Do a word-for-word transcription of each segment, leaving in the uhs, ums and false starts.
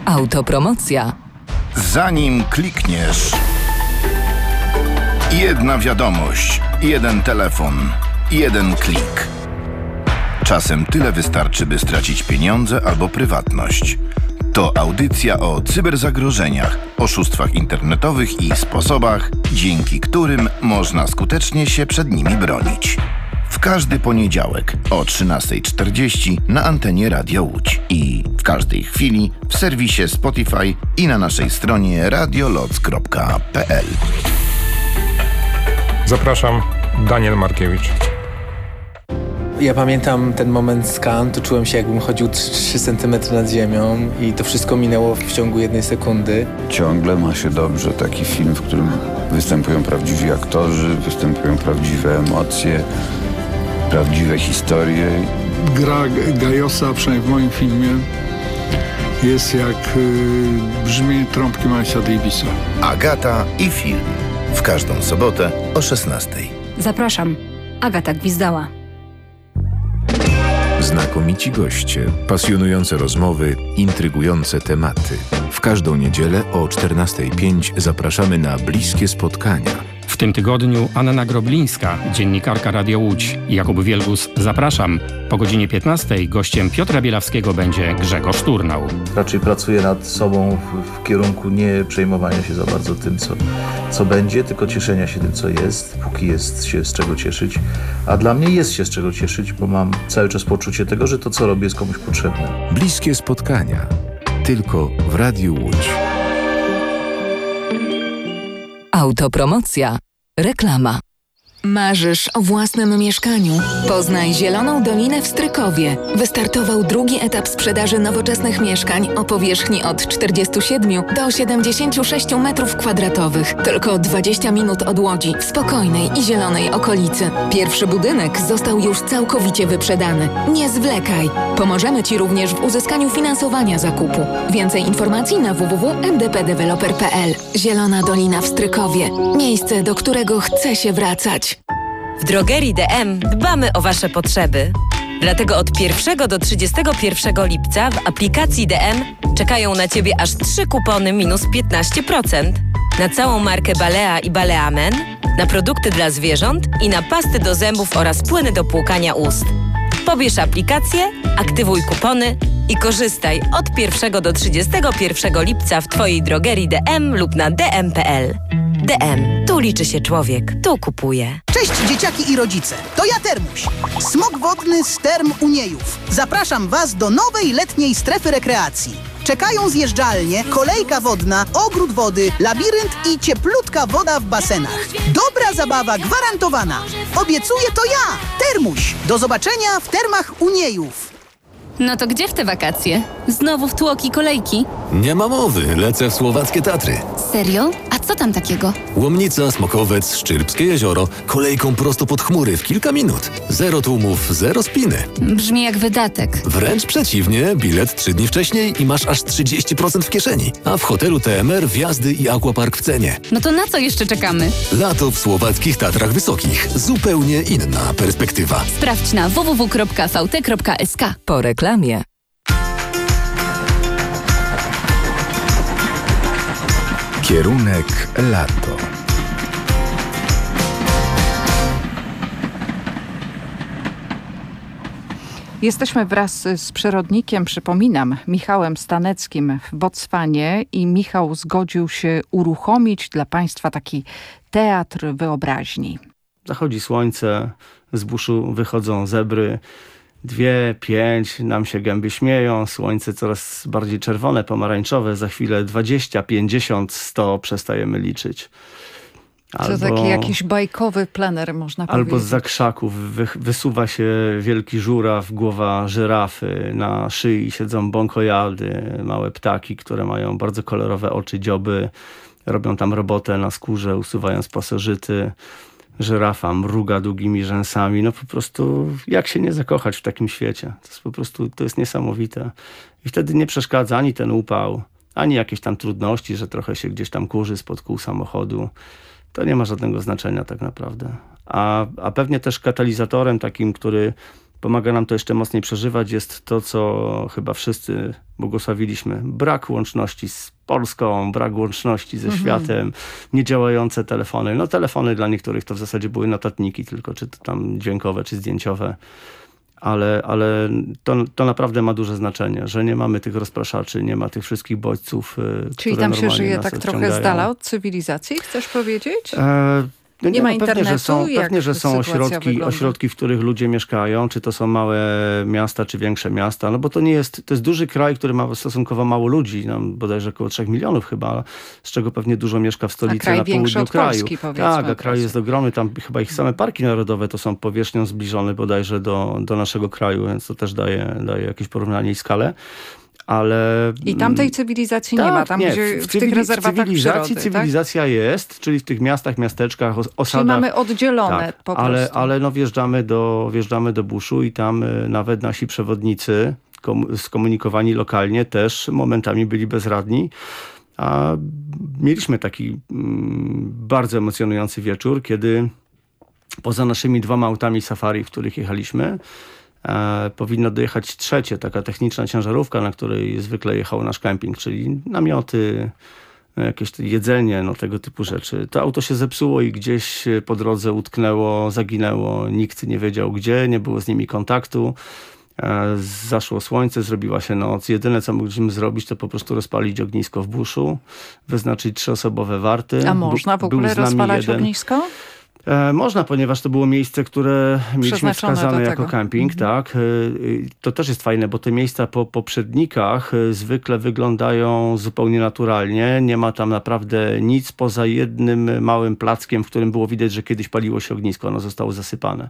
Autopromocja. Zanim klikniesz, jedna wiadomość, jeden telefon, jeden klik. Czasem tyle wystarczy, by stracić pieniądze albo prywatność. To audycja o cyberzagrożeniach, oszustwach internetowych i sposobach, dzięki którym można skutecznie się przed nimi bronić. W każdy poniedziałek o trzynasta czterdzieści na antenie Radio Łódź i w każdej chwili w serwisie Spotify i na naszej stronie radioloc kropka p l. Zapraszam, Daniel Markiewicz. Ja pamiętam ten moment z Cannes, to czułem się, jakbym chodził trzy centymetry nad ziemią i to wszystko minęło w ciągu jednej sekundy. Ciągle ma się dobrze taki film, w którym występują prawdziwi aktorzy, występują prawdziwe emocje, prawdziwe historie. Gra Gajosa, przynajmniej w moim filmie, jest jak y, brzmienie trąbki Milesa Davisa. Agata i film. W każdą sobotę o szesnastej. Zapraszam. Agata Gwizdała. Znakomici goście, pasjonujące rozmowy, intrygujące tematy. W każdą niedzielę o czternasta pięć zapraszamy na bliskie spotkania. W tym tygodniu Anna Groblińska, dziennikarka Radia Łódź. Jakub Wielgus, zapraszam. Po godzinie piętnastej gościem Piotra Bielawskiego będzie Grzegorz Turnał. Raczej pracuję nad sobą w, w kierunku nie przejmowania się za bardzo tym, co, co będzie, tylko cieszenia się tym, co jest, póki jest się z czego cieszyć. A dla mnie jest się z czego cieszyć, bo mam cały czas poczucie tego, że to, co robię, jest komuś potrzebne. Bliskie spotkania. Tylko w Radiu Łódź. Autopromocja. Reklama. Marzysz o własnym mieszkaniu? Poznaj Zieloną Dolinę w Strykowie. Wystartował drugi etap sprzedaży nowoczesnych mieszkań o powierzchni od czterdziestu siedmiu do siedemdziesięciu sześciu metrów kwadratowych. Tylko dwadzieścia minut od Łodzi, w spokojnej i zielonej okolicy. Pierwszy budynek został już całkowicie wyprzedany. Nie zwlekaj! Pomożemy Ci również w uzyskaniu finansowania zakupu. Więcej informacji na w w w kropka m d p developer kropka p l. Zielona Dolina w Strykowie. Miejsce, do którego chce się wracać. W drogerii D M dbamy o Wasze potrzeby. Dlatego od pierwszego do trzydziestego pierwszego lipca w aplikacji D M czekają na Ciebie aż trzy kupony minus piętnaście procent. Na całą markę Balea i Balea Men, na produkty dla zwierząt i na pasty do zębów oraz płyny do płukania ust. Pobierz aplikację, aktywuj kupony i korzystaj od pierwszego do trzydziestego pierwszego lipca w Twojej drogerii D M lub na d m kropka p l. D M. Tu liczy się człowiek. Tu kupuje. Cześć dzieciaki i rodzice. To ja Termuś. Smok wodny z Term Uniejów. Zapraszam Was do nowej letniej strefy rekreacji. Czekają zjeżdżalnie, kolejka wodna, ogród wody, labirynt i cieplutka woda w basenach. Dobra zabawa gwarantowana. Obiecuję to ja, Termuś. Do zobaczenia w Termach Uniejów. No to gdzie w te wakacje? Znowu w tłoki kolejki? Nie ma mowy, lecę w słowackie Tatry. Serio? A co tam takiego? Łomnica, Smokowiec, Szczyrbskie jezioro, kolejką prosto pod chmury w kilka minut. Zero tłumów, zero spiny. Brzmi jak wydatek. Wręcz przeciwnie, bilet trzy dni wcześniej i masz aż trzydzieści procent w kieszeni. A w hotelu T M R wjazdy i aquapark w cenie. No to na co jeszcze czekamy? Lato w słowackich Tatrach Wysokich. Zupełnie inna perspektywa. Sprawdź na w w w kropka v t kropka s k. Po reklamie. Kierunek lato. Jesteśmy wraz z przyrodnikiem, przypominam, Michałem Staneckim w Botswanie i Michał zgodził się uruchomić dla Państwa taki teatr wyobraźni. Zachodzi słońce, z buszu wychodzą zebry, dwie, pięć, nam się gęby śmieją, słońce coraz bardziej czerwone, pomarańczowe, za chwilę dwadzieścia, pięćdziesiąt, sto przestajemy liczyć. Albo, to taki jakiś bajkowy plener, można albo powiedzieć. Albo zza krzaków wy, wysuwa się wielki żuraw, głowa żyrafy, na szyi siedzą bąkojady, małe ptaki, które mają bardzo kolorowe oczy, dzioby, robią tam robotę na skórze, usuwając pasożyty. Żyrafa mruga długimi rzęsami. No po prostu jak się nie zakochać w takim świecie? To jest po prostu, to jest niesamowite. I wtedy nie przeszkadza ani ten upał, ani jakieś tam trudności, że trochę się gdzieś tam kurzy spod kół samochodu. To nie ma żadnego znaczenia tak naprawdę. A, a pewnie też katalizatorem takim, który pomaga nam to jeszcze mocniej przeżywać, jest to, co chyba wszyscy błogosławiliśmy. Brak łączności z Polską, brak łączności ze Mhm. światem, niedziałające telefony. No telefony dla niektórych to w zasadzie były notatniki tylko, czy to tam dźwiękowe, czy zdjęciowe. Ale, ale to, to naprawdę ma duże znaczenie, że nie mamy tych rozpraszaczy, nie ma tych wszystkich bodźców, y, Czyli które tam się normalnie żyje nas tak trochę odciągają. z dala od cywilizacji, chcesz powiedzieć? E, no Nie ma no pewnie, internetu? że są, Jak pewnie, że są sytuacja ośrodki, wygląda? ośrodki, w których ludzie mieszkają, czy to są małe miasta, czy większe miasta, no bo to nie jest, to jest duży kraj, który ma stosunkowo mało ludzi, no bodajże około trzech milionów chyba, z czego pewnie dużo mieszka w stolicy, kraj na większy południu od kraju. Polski, powiedzmy, Tak, a po kraj prostu. jest ogromny, tam chyba ich same parki narodowe to są powierzchnią zbliżone bodajże do, do naszego kraju, więc to też daje, daje jakieś porównanie i skalę. Ale... I tamtej cywilizacji nie ma, tam nie, gdzie w, cywili- tych rezerwatach cywilizacji przyrody, tak? cywilizacja jest, czyli w tych miastach, miasteczkach, os- osadach. Czyli mamy oddzielone tak, po ale, prostu. ale no wjeżdżamy do, wjeżdżamy do buszu i tam y, nawet nasi przewodnicy kom- skomunikowani lokalnie też momentami byli bezradni. A mieliśmy taki mm, bardzo emocjonujący wieczór, kiedy poza naszymi dwoma autami safari, w których jechaliśmy, E, powinno dojechać trzecie, taka techniczna ciężarówka, na której zwykle jechał nasz kemping, czyli namioty, jakieś jedzenie, no tego typu rzeczy. To auto się zepsuło i gdzieś po drodze utknęło, zaginęło, nikt nie wiedział gdzie, nie było z nimi kontaktu. E, zaszło słońce, zrobiła się noc. Jedyne, co mogliśmy zrobić, to po prostu rozpalić ognisko w buszu, wyznaczyć trzyosobowe warty. A można w Bu- był ogóle z nami rozpalać jeden- ognisko? E, można, ponieważ to było miejsce, które mieliśmy Przeznaczone wskazane do jako tego. camping, Mhm. tak. E, e, to też jest fajne, bo te miejsca po poprzednikach e, zwykle wyglądają zupełnie naturalnie. Nie ma tam naprawdę nic poza jednym małym plackiem, w którym było widać, że kiedyś paliło się ognisko. Ono zostało zasypane.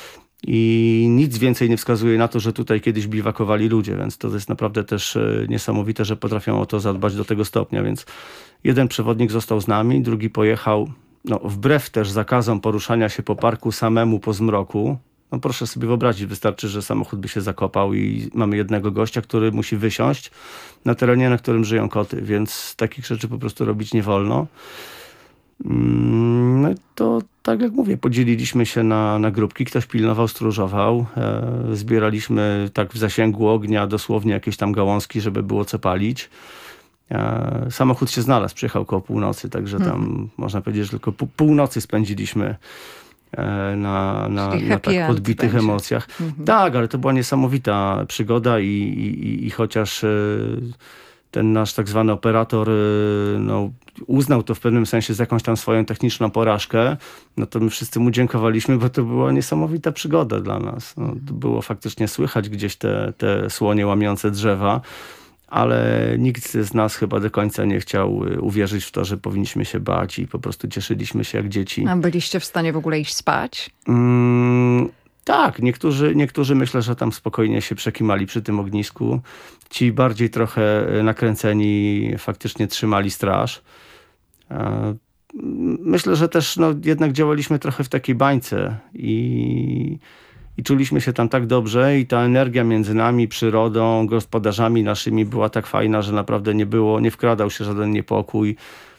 I nic więcej nie wskazuje na to, że tutaj kiedyś biwakowali ludzie, więc to jest naprawdę też e, niesamowite, że potrafią o to zadbać do tego stopnia. Więc jeden przewodnik został z nami, drugi pojechał no, wbrew też zakazom poruszania się po parku samemu po zmroku. No proszę sobie wyobrazić, wystarczy, że samochód by się zakopał i mamy jednego gościa, który musi wysiąść na terenie, na którym żyją koty, więc takich rzeczy po prostu robić nie wolno. No i to, tak jak mówię, podzieliliśmy się na, na grupki, ktoś pilnował, stróżował, e, zbieraliśmy tak w zasięgu ognia dosłownie jakieś tam gałązki, żeby było co palić. E, samochód się znalazł, przyjechał koło północy, także tam Mhm. można powiedzieć, że tylko pół, północy spędziliśmy e, na, na, Czyli na happy tak end podbitych będzie. emocjach. Mhm. Tak. Tak, ale to była niesamowita przygoda i, i, i, i chociaż e, ten nasz tak zwany operator e, no, uznał to w pewnym sensie za jakąś tam swoją techniczną porażkę, no to my wszyscy mu dziękowaliśmy, bo to była niesamowita przygoda dla nas. No, to było faktycznie słychać gdzieś te, te słonie łamiące drzewa, ale nikt z nas chyba do końca nie chciał y, uwierzyć w to, że powinniśmy się bać i po prostu cieszyliśmy się jak dzieci. A byliście w stanie w ogóle iść spać? Mm, tak, niektórzy, niektórzy myślę, że tam spokojnie się przekimali przy tym ognisku. Ci bardziej trochę y, nakręceni faktycznie trzymali straż. E, Myślę, że też no, jednak działaliśmy trochę w takiej bańce i, i czuliśmy się tam tak dobrze i ta energia między nami, przyrodą, gospodarzami naszymi była tak fajna, że naprawdę nie było, nie wkradał się żaden niepokój.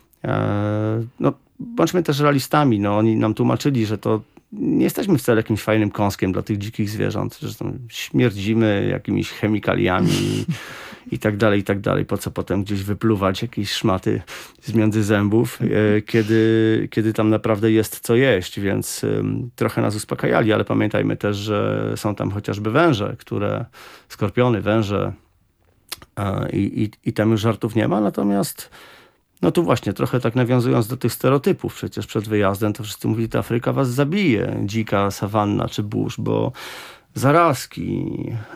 E, no, bądźmy też realistami, no, oni nam tłumaczyli, że to nie jesteśmy wcale jakimś fajnym kąskiem dla tych dzikich zwierząt, że tam śmierdzimy jakimiś chemikaliami i, i tak dalej, i tak dalej. Po co potem gdzieś wypluwać jakieś szmaty z między zębów, e, kiedy, kiedy tam naprawdę jest co jeść, więc em, trochę nas uspokajali, ale pamiętajmy też, że są tam chociażby węże, które, skorpiony, węże e, i, i, i tam już żartów nie ma, natomiast no tu właśnie, trochę tak nawiązując do tych stereotypów, przecież przed wyjazdem to wszyscy mówili, że Afryka was zabije, dzika sawanna czy burz, bo zarazki,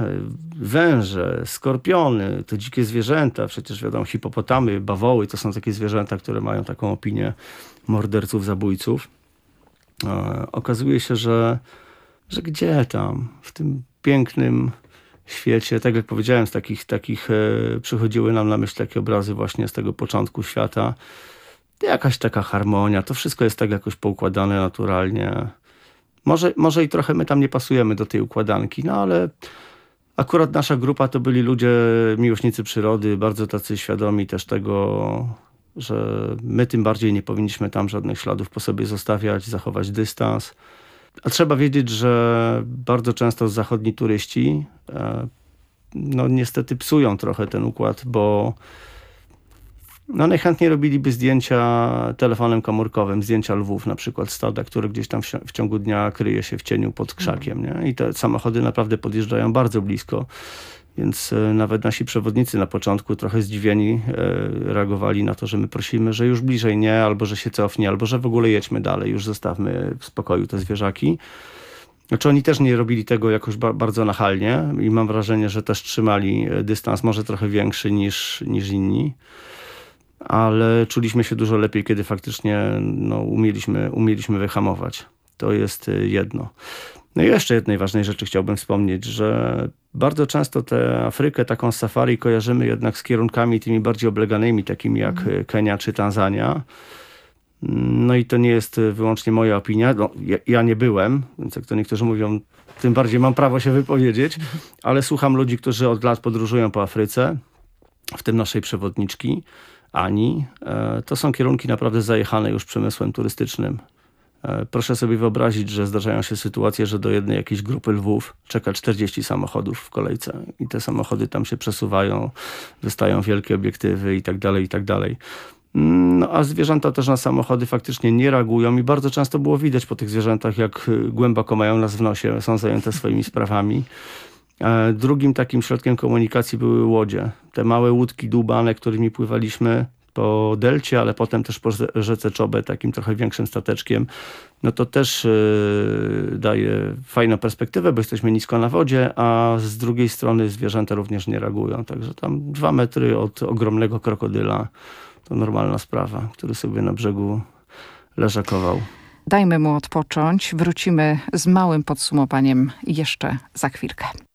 węże, skorpiony, to dzikie zwierzęta, przecież wiadomo, hipopotamy, bawoły, to są takie zwierzęta, które mają taką opinię morderców, zabójców. E, okazuje się, że, że gdzie tam, w tym pięknym świecie, tak jak powiedziałem, z takich, takich e, przychodziły nam na myśl takie obrazy właśnie z tego początku świata. Jakaś taka harmonia, to wszystko jest tak jakoś poukładane naturalnie. Może, może i trochę my tam nie pasujemy do tej układanki, no ale akurat nasza grupa to byli ludzie, miłośnicy przyrody, bardzo tacy świadomi też tego, że my tym bardziej nie powinniśmy tam żadnych śladów po sobie zostawiać, zachować dystans. A trzeba wiedzieć, że bardzo często zachodni turyści no niestety psują trochę ten układ, bo no najchętniej robiliby zdjęcia telefonem komórkowym, zdjęcia lwów na przykład, stada, które gdzieś tam w, w ciągu dnia kryje się w cieniu pod krzakiem. Nie? I te samochody naprawdę podjeżdżają bardzo blisko. Więc nawet nasi przewodnicy na początku trochę zdziwieni reagowali na to, że my prosimy, że już bliżej nie, albo że się cofnie, albo że w ogóle jedźmy dalej, już zostawmy w spokoju te zwierzaki. Znaczy oni też nie robili tego jakoś ba- bardzo nachalnie i mam wrażenie, że też trzymali dystans może trochę większy niż, niż inni. Ale czuliśmy się dużo lepiej, kiedy faktycznie no, umieliśmy, umieliśmy wyhamować. To jest jedno. No i jeszcze jednej ważnej rzeczy chciałbym wspomnieć, że bardzo często tę Afrykę, taką safari kojarzymy jednak z kierunkami tymi bardziej obleganymi, takimi jak mm. Kenia czy Tanzania. No i to nie jest wyłącznie moja opinia. No, ja, ja nie byłem, więc jak to niektórzy mówią, tym bardziej mam prawo się wypowiedzieć, ale słucham ludzi, którzy od lat podróżują po Afryce, w tym naszej przewodniczki Ani. To są kierunki naprawdę zajechane już przemysłem turystycznym. Proszę sobie wyobrazić, że zdarzają się sytuacje, że do jednej jakiejś grupy lwów czeka czterdzieści samochodów w kolejce i te samochody tam się przesuwają, wystają wielkie obiektywy i tak dalej, i tak dalej. No a zwierzęta też na samochody faktycznie nie reagują i bardzo często było widać po tych zwierzętach, jak głęboko mają nas w nosie, są zajęte swoimi sprawami. Drugim takim środkiem komunikacji były łodzie. Te małe łódki dłubane, którymi pływaliśmy po delcie, ale potem też po rzece Czobe, takim trochę większym stateczkiem. No to też yy, daje fajną perspektywę, bo jesteśmy nisko na wodzie, a z drugiej strony zwierzęta również nie reagują. Także tam dwa metry od ogromnego krokodyla to normalna sprawa, który sobie na brzegu leżakował. Dajmy mu odpocząć. Wrócimy z małym podsumowaniem jeszcze za chwilkę.